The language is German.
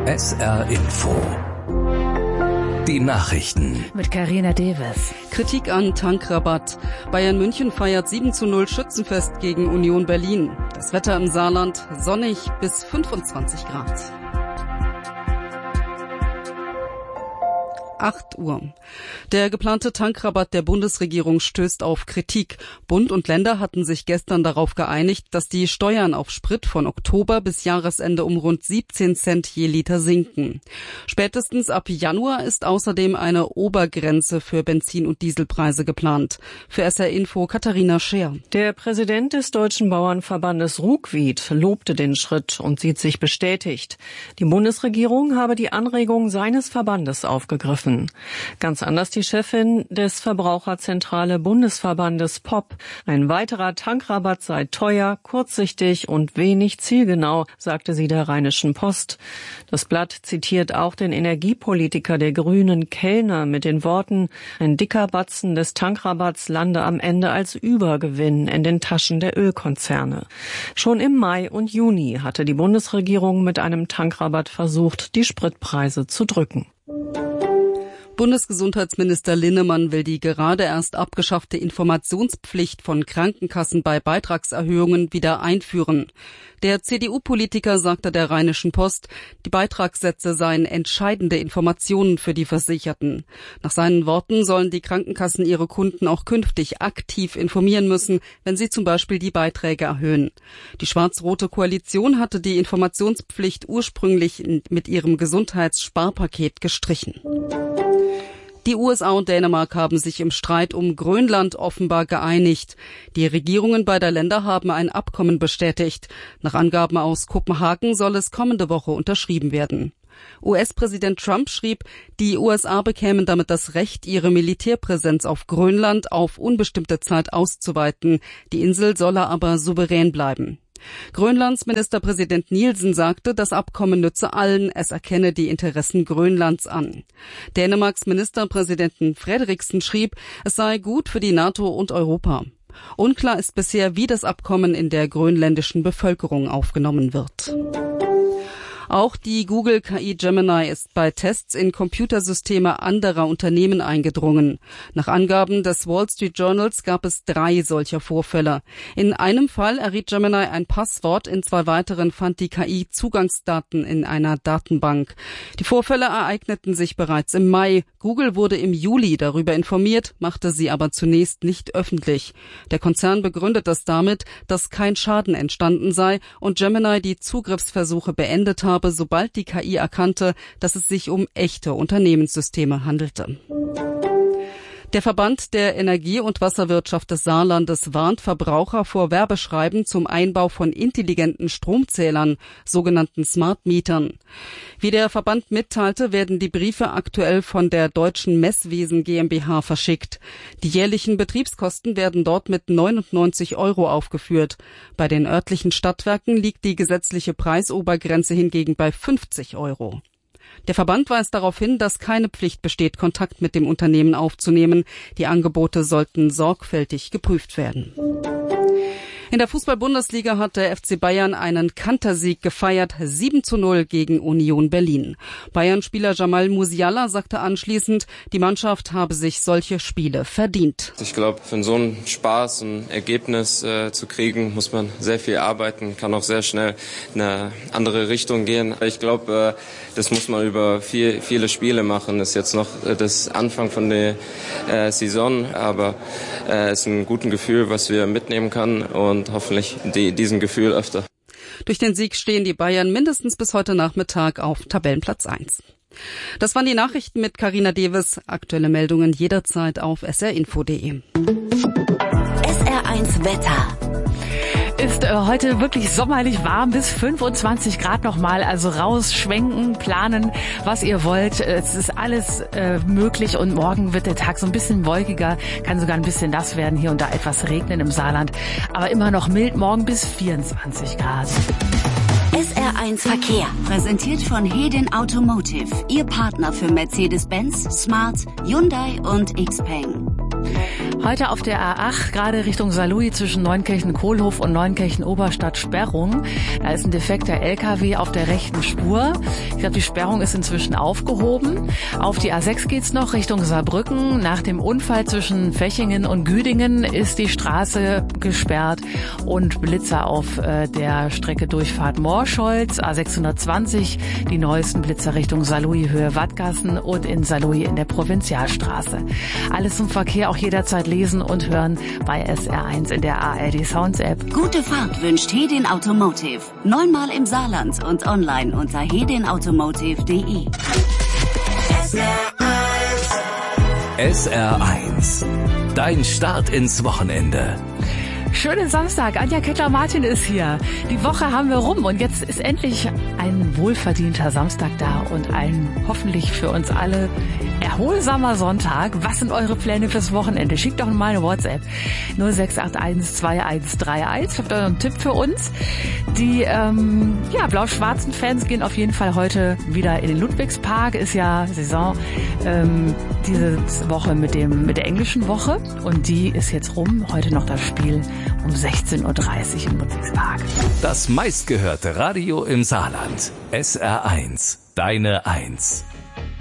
SR Info. Die Nachrichten. Mit Carina Davis. Kritik an Tankrabatt. Bayern München feiert 7:0 Schützenfest gegen Union Berlin. Das Wetter im Saarland sonnig bis 25 Grad. 8 Uhr. Der geplante Tankrabatt der Bundesregierung stößt auf Kritik. Bund und Länder hatten sich gestern darauf geeinigt, dass die Steuern auf Sprit von Oktober bis Jahresende um rund 17 Cent je Liter sinken. Spätestens ab Januar ist außerdem eine Obergrenze für Benzin- und Dieselpreise geplant. Für SR Info Katharina Scheer. Der Präsident des Deutschen Bauernverbandes Ruckwied lobte den Schritt und sieht sich bestätigt. Die Bundesregierung habe die Anregung seines Verbandes aufgegriffen. Ganz anders die Chefin des Verbraucherzentrale Bundesverbandes POP. Ein weiterer Tankrabatt sei teuer, kurzsichtig und wenig zielgenau, sagte sie der Rheinischen Post. Das Blatt zitiert auch den Energiepolitiker der Grünen Kellner mit den Worten: Ein dicker Batzen des Tankrabatts lande am Ende als Übergewinn in den Taschen der Ölkonzerne. Schon im Mai und Juni hatte die Bundesregierung mit einem Tankrabatt versucht, die Spritpreise zu drücken. Bundesgesundheitsminister Linnemann will die gerade erst abgeschaffte Informationspflicht von Krankenkassen bei Beitragserhöhungen wieder einführen. Der CDU-Politiker sagte der Rheinischen Post, die Beitragssätze seien entscheidende Informationen für die Versicherten. Nach seinen Worten sollen die Krankenkassen ihre Kunden auch künftig aktiv informieren müssen, wenn sie zum Beispiel die Beiträge erhöhen. Die schwarz-rote Koalition hatte die Informationspflicht ursprünglich mit ihrem Gesundheitssparpaket gestrichen. Die USA und Dänemark haben sich im Streit um Grönland offenbar geeinigt. Die Regierungen beider Länder haben ein Abkommen bestätigt. Nach Angaben aus Kopenhagen soll es kommende Woche unterschrieben werden. US-Präsident Trump schrieb, die USA bekämen damit das Recht, ihre Militärpräsenz auf Grönland auf unbestimmte Zeit auszuweiten. Die Insel solle aber souverän bleiben. Grönlands Ministerpräsident Nielsen sagte, das Abkommen nütze allen, es erkenne die Interessen Grönlands an. Dänemarks Ministerpräsidenten Frederiksen schrieb, es sei gut für die NATO und Europa. Unklar ist bisher, wie das Abkommen in der grönländischen Bevölkerung aufgenommen wird. Auch die Google-KI Gemini ist bei Tests in Computersysteme anderer Unternehmen eingedrungen. Nach Angaben des Wall Street Journals gab es 3 solcher Vorfälle. In einem Fall erriet Gemini ein Passwort, in 2 weiteren fand die KI Zugangsdaten in einer Datenbank. Die Vorfälle ereigneten sich bereits im Mai. Google wurde im Juli darüber informiert, machte sie aber zunächst nicht öffentlich. Der Konzern begründet das damit, dass kein Schaden entstanden sei und Gemini die Zugriffsversuche beendet habe, sobald die KI erkannte, dass es sich um echte Unternehmenssysteme handelte. Der Verband der Energie- und Wasserwirtschaft des Saarlandes warnt Verbraucher vor Werbeschreiben zum Einbau von intelligenten Stromzählern, sogenannten Smart Mietern. Wie der Verband mitteilte, werden die Briefe aktuell von der Deutschen Messwesen GmbH verschickt. Die jährlichen Betriebskosten werden dort mit 99 € aufgeführt. Bei den örtlichen Stadtwerken liegt die gesetzliche Preisobergrenze hingegen bei 50 €. Der Verband weist darauf hin, dass keine Pflicht besteht, Kontakt mit dem Unternehmen aufzunehmen. Die Angebote sollten sorgfältig geprüft werden. In der Fußball-Bundesliga hat der FC Bayern einen Kantersieg gefeiert, 7:0 gegen Union Berlin. Bayern-Spieler Jamal Musiala sagte anschließend, die Mannschaft habe sich solche Spiele verdient. Ich glaube, für so einen Spaß, ein Ergebnis zu kriegen, muss man sehr viel arbeiten, kann auch sehr schnell in eine andere Richtung gehen. Ich glaube, das muss man über viele Spiele machen. Das ist jetzt noch das Anfang von der Saison, aber es ist ein gutes Gefühl, was wir mitnehmen können und hoffentlich diesen Gefühl öfter. Durch den Sieg stehen die Bayern mindestens bis heute Nachmittag auf Tabellenplatz 1. Das waren die Nachrichten mit Carina Davis. Aktuelle Meldungen jederzeit auf srinfo.de. SR1 Wetter. Ist heute wirklich sommerlich warm, bis 25 Grad nochmal, also rausschwenken, planen, was ihr wollt. Es ist alles möglich und morgen wird der Tag so ein bisschen wolkiger, kann sogar ein bisschen nass werden, hier und da etwas regnen im Saarland, aber immer noch mild, morgen bis 24 Grad. SR1 Verkehr, präsentiert von Hedin Automotive, Ihr Partner für Mercedes-Benz, Smart, Hyundai und Xpeng. Heute auf der A8, gerade Richtung Saarlouis zwischen Neunkirchen-Kohlhof und Neunkirchen-Oberstadt Sperrung. Da ist ein defekter LKW auf der rechten Spur. Ich glaube, die Sperrung ist inzwischen aufgehoben. Auf die A6 geht's noch Richtung Saarbrücken. Nach dem Unfall zwischen Fechingen und Güdingen ist die Straße gesperrt und Blitzer auf der Strecke Durchfahrt Morscholz. A620, die neuesten Blitzer Richtung Saarlouis Höhe Wattgassen und in Saarlouis in der Provinzialstraße. Alles zum Verkehr auch jederzeit lesen und hören bei SR1 in der ARD Sounds App. Gute Fahrt wünscht Hedin Automotive. 9-mal im Saarland und online unter hedinautomotive.de. SR1. Dein Start ins Wochenende. Schönen Samstag, Anja Kettler-Martin ist hier. Die Woche haben wir rum und jetzt ist endlich ein wohlverdienter Samstag da und ein hoffentlich für uns alle erholsamer Sonntag. Was sind eure Pläne fürs Wochenende? Schickt doch mal eine WhatsApp 0681 2131. Habt ihr einen Tipp für uns? Die blau-schwarzen Fans gehen auf jeden Fall heute wieder in den Ludwigspark. Ist ja Saison diese Woche mit der englischen Woche und die ist jetzt rum. Heute noch das Spiel um 16.30 Uhr im Ludwigspark. Das meistgehörte Radio im Saarland. SR1. Deine 1.